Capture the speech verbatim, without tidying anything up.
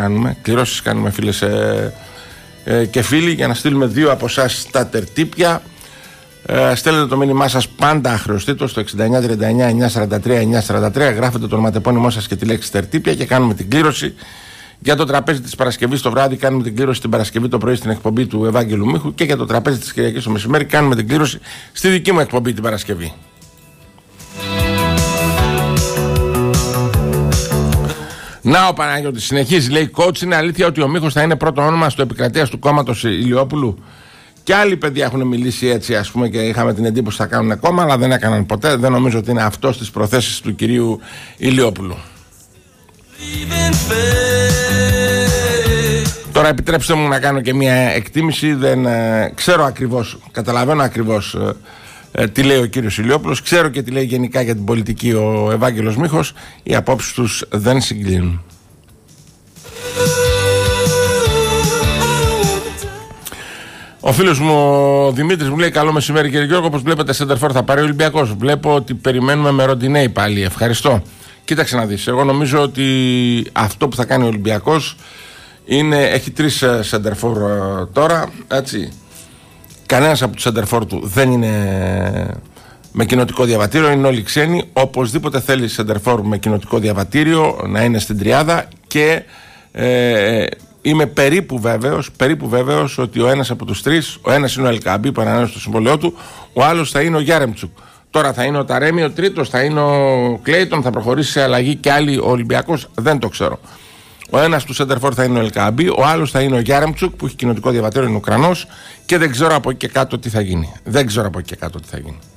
κάνουμε. Κληρώσεις κάνουμε, φίλες ε, ε, και φίλοι, για να στείλουμε δύο από εσάς τα τερτύπια. Ε, στέλνετε το μήνυμά σας πάντα αχρεωστήτως στο εξήντα εννιά τριάντα εννιά εννιακόσια σαράντα τρία εννιακόσια σαράντα τρία. Γράφετε το ονοματεπώνυμό σας και τη λέξη τερτύπια και κάνουμε την κλήρωση. Για το τραπέζι της Παρασκευής το βράδυ κάνουμε την κλήρωση την Παρασκευή το πρωί στην εκπομπή του Ευάγγελου Μίχου, και για το τραπέζι της Κυριακής το μεσημέρι κάνουμε την κλήρωση στη δική μου εκπομπή την Παρασκευή. Να ο Παναγιώτης συνεχίζει, λέει: Κότσι, είναι αλήθεια ότι ο Μίχος θα είναι πρώτο όνομα στο επικρατείας του κόμματος Ηλιόπουλου? Και άλλοι παιδιά έχουν μιλήσει έτσι, ας πούμε, και είχαμε την εντύπωση θα κάνουν κόμμα, αλλά δεν έκαναν ποτέ. Δεν νομίζω ότι είναι αυτό στις προθέσεις του κυρίου Ηλιόπουλου. Τώρα επιτρέψτε μου να κάνω και μια εκτίμηση. Δεν ε, ξέρω ακριβώς, καταλαβαίνω ακριβώς ε, ε, τι λέει ο κύριος Ηλιόπουλος. Ξέρω και τι λέει γενικά για την πολιτική ο Ευάγγελος Μίχος. Οι απόψεις τους δεν συγκλίνουν. Ο φίλος μου ο Δημήτρης μου λέει: καλό μεσημέρι κύριε Γιώργο, όπως βλέπετε σέντερφορ θα πάρει ο Ολυμπιακός. Βλέπω ότι περιμένουμε με Ροντινέι πάλι. Ευχαριστώ. Κοίταξε να δεις, εγώ νομίζω ότι αυτό που θα κάνει ο Ολυμπιακός είναι, έχει τρεις σέντερφορ τώρα, έτσι. Κανένας από τους σέντερφορ του δεν είναι με κοινοτικό διαβατήριο, είναι όλοι ξένοι. Οπωσδήποτε θέλει σέντερφορ με κοινοτικό διαβατήριο να είναι στην τριάδα, και ε, είμαι περίπου βέβαιος, περίπου βέβαιος ότι ο ένας από τους τρεις, ο ένας είναι ο Ελκαμπή που ανανέωσε το συμβόλαιό του, ο άλλος θα είναι ο Γιάρεμτσουκ. Τώρα θα είναι ο Ταρέμι, ο τρίτος θα είναι ο Κλέιτον, θα προχωρήσει σε αλλαγή και άλλοι ο Ολυμπιακός, δεν το ξέρω. Ο ένας του σέντερφορ θα είναι ο Ελκαμπή, ο άλλος θα είναι ο Γιάρεμτσουκ που έχει κοινοτικό διαβατήριο, είναι Ουκρανός, και δεν ξέρω από εκεί και κάτω τι θα γίνει. Δεν ξέρω από εκεί και κάτω τι θα γίνει.